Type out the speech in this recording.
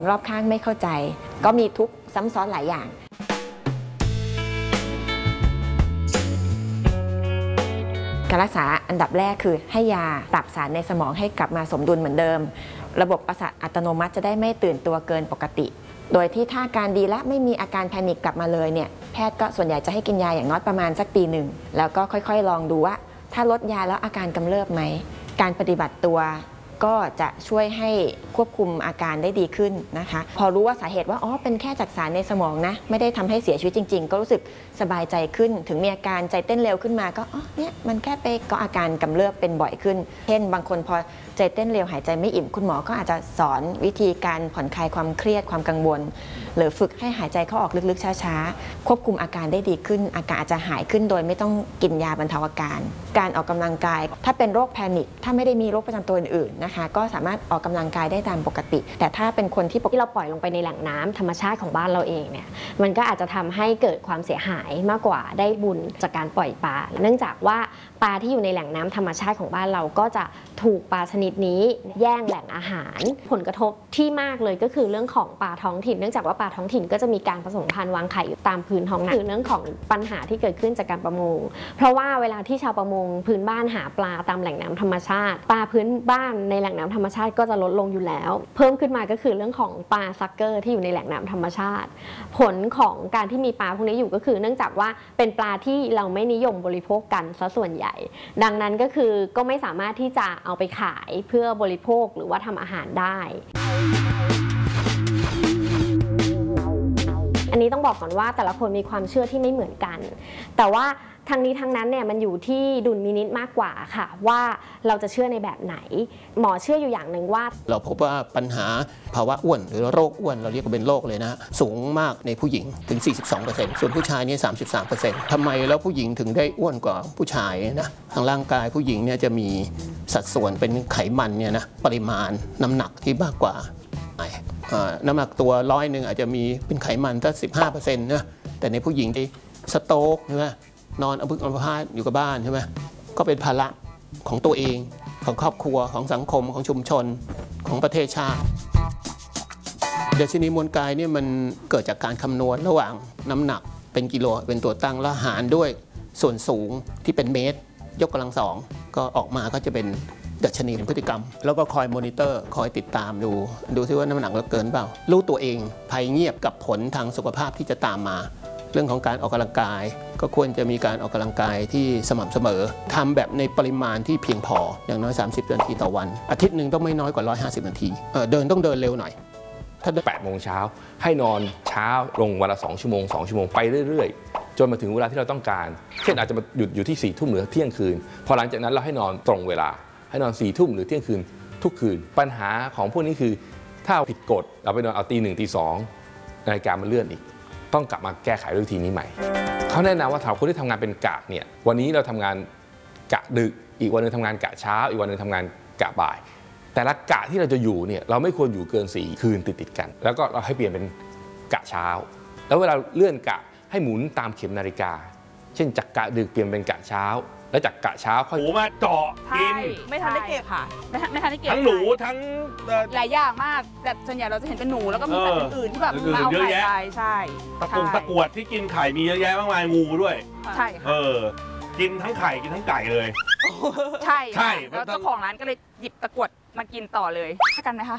รอบข้างไม่เข้าใจก็มีทุกข์ซ้ำซ้อนหลายอย่างการรักษาอันดับแรกคือให้ยาปรับสารในสมองให้กลับมาสมดุลเหมือนเดิมระบบประสาทอัตโนมัติจะได้ไม่ตื่นตัวเกินปกติโดยที่ถ้าการดีและไม่มีอาการแพนิคกลับมาเลยเนี่ยแพทย์ก็ส่วนใหญ่จะให้กินยาอย่างน้อยประมาณสักปีหนึ่งแล้วก็ค่อยๆลองดูว่าถ้าลดยาแล้วอาการกำเริบไหมการปฏิบัติตัวก็จะช่วยให้ควบคุมอาการได้ดีขึ้นนะคะพอรู้ว่าสาเหตุว่าเป็นแค่จากสารในสมองนะไม่ได้ทำให้เสียชีวิตจริงๆก็รู้สึกสบายใจขึ้นถึงมีอาการใจเต้นเร็วขึ้นมาก็เนี่ยมันแค่ไปก็อาการกำเริบเป็นบ่อยขึ้นเช่นบางคนพอใจเต้นเร็วหายใจไม่อิ่มคุณหมอก็อาจจะสอนวิธีการผ่อนคลายความเครียดความกังวลหรือฝึกให้หายใจเข้าออกลึกๆช้าๆควบคุมอาการได้ดีขึ้นอาการอาจจะหายขึ้นโดยไม่ต้องกินยาบรรเทาอาการการออกกำลังกายถ้าเป็นโรคแพนิคถ้าไม่ได้มีโรคประจำตัวอื่นๆนะคะก็สามารถออกกำลังกายได้ตามปกติแต่ถ้าเป็นคนที่เราปล่อยลงไปในแหล่งน้ำธรรมชาติของบ้านเราเองเนี่ยมันก็อาจจะทำให้เกิดความเสียหายมากกว่าได้บุญจากการปล่อยปลาเนื่องจากว่าปลาที่อยู่ในแหล่งน้ำธรรมชาติของบ้านเราก็จะถูกปลาชนิดนี้แย่งแหล่งอาหารผลกระทบที่มากเลยก็คือเรื่องของปลาท้องถิ่นเนื่องจากว่าปลาท้องถิ่นก็จะมีการผสมพันธุ์วางไข่อยู่ตามพื้นท้องนาคือเรื่องของปัญหาที่เกิดขึ้นจากการประมงเพราะว่าเวลาที่ชาวประมงพื้นบ้านหาปลาตามแหล่งน้ำธรรมชาติปลาพื้นบ้านในแหล่งน้ำธรรมชาติก็จะลดลงอยู่แล้วเพิ่มขึ้นมาก็คือเรื่องของปลาซักเกอร์ที่อยู่ในแหล่งน้ำธรรมชาติผลของการที่มีปลาพวกนี้อยู่ก็คือเนื่องจากว่าเป็นปลาที่เราไม่นิยมบริโภคกันซะส่วนใหญ่ดังนั้นก็คือก็ไม่สามารถที่จะเอาไปขายเพื่อบริโภคหรือว่าทำอาหารได้อันนี้ต้องบอกก่อนว่าแต่ละคนมีความเชื่อที่ไม่เหมือนกันแต่ว่าทั้งนี้ทั้งนั้นเนี่ยมันอยู่ที่ดุลพินิจมากกว่าค่ะว่าเราจะเชื่อในแบบไหนหมอเชื่ออยู่อย่างหนึ่งว่าเราพบว่าปัญหาภาวะอ้วนหรือโรคอ้วนเราเรียกว่าเป็นโรคเลยนะสูงมากในผู้หญิงถึง 42% ส่วนผู้ชายเนี่ย 33% ทำไมแล้วผู้หญิงถึงได้อ้วนกว่าผู้ชายนะทางร่างกายผู้หญิงเนี่ยจะมีสัดส่วนเป็นไขมันเนี่ยนะปริมาณน้ำหนักที่มากกว่าน้ำหนักตัว100อาจจะมีเป็นไขมันตั้ง 15% นะแต่ในผู้หญิงที่สโตรกใช่ไหมนอนอัมพาตอยู่กับบ้านใช่ไหมก็เป็นภาระของตัวเองของครอบครัวของสังคมของชุมชนของประเทศชาติดัชนีมวลกายเนี่ยมันเกิดจากการคำนวณระหว่างน้ำหนักเป็นกิโลเป็นตัวตั้งแล้วหารด้วยส่วนสูงที่เป็นเมตรยกกำลัง2ก็ออกมาก็จะเป็นดัชนีพฤติกรรมแล้วก็คอยมอนิเตอร์คอยติดตามดูซิว่าน้ำหนักเราเกินเปล่ารู้ตัวเองภัยเงียบกับผลทางสุขภาพที่จะตามมาเรื่องของการออกกำลังกายก็ควรจะมีการออกกำลังกายที่สม่ำเสมอทำแบบในปริมาณที่เพียงพออย่างน้อย30 นาทีต่อวันอาทิตย์หนึ่งต้องไม่น้อยกว่า150 นาทีเดินต้องเดินเร็วหน่อยถ้า8 โมงเช้าให้นอนเช้าลงวันละ2 ชั่วโมง2 ชั่วโมงไปเรื่อยๆจนมาถึงเวลาที่เราต้องการเช่นอาจจะมาหยุดอยู่ที่4 ทุ่มหรือเที่ยงคืนพอหลังจากนั้นเราให้นอนตรงเวลาให้นอน4 ทุ่มหรือเที่ยงคืนทุกคืนปัญหาของพวกนี้คือถ้าผิดกฎเราไปนอนเอาตี 1 ตี 2นาฬิกามันเลื่อนอีกต้องกลับมาแก้ไขเรื่องทีนี้ใหม่เขาแนะนำว่าสำหรับคนที่ทำงานเป็นกะเนี่ยวันนี้เราทำงานกะดึกอีกวันนึงทำงานกะเช้าอีกวันนึงทำงานกะบ่ายแต่ละกะที่เราจะอยู่เนี่ยเราไม่ควรอยู่เกิน4 คืนติดกันแล้วก็เราให้เปลี่ยนเป็นกะเช้าแล้วเวลาเลื่อนกะให้หมุนตามเข็มนาฬิกาเช่นจากกะดึกเปลี่ยนเป็นกะเช้าแล้วจากกะเช้าค่อยหนูมาเจาะกินไม่ทันได้เก็บค่ะไม่ทันได้เก็บทั้งหนูทั้งหลายอย่างมากแต่ส่วนใหญ่เราจะเห็นเป็นหนูแล้วก็มีสัตว์อื่นๆที่แบบมาเอาไข่ไปใช่ตะกรวดที่กินไข่มีเยอะแยะมากมายงูด้วยใช่ค่ะกินทั้งไข่กินทั้งไก่เลยใช่แล้วเจ้าของร้านก็เลยหยิบตะกรวดมากินต่อเลยถ้ากันไหมคะ